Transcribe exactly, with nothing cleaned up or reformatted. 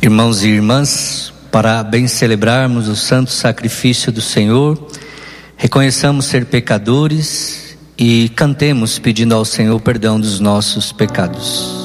Irmãos e irmãs, para bem celebrarmos o santo sacrifício do Senhor, reconheçamos ser pecadores e cantemos pedindo ao Senhor perdão dos nossos pecados.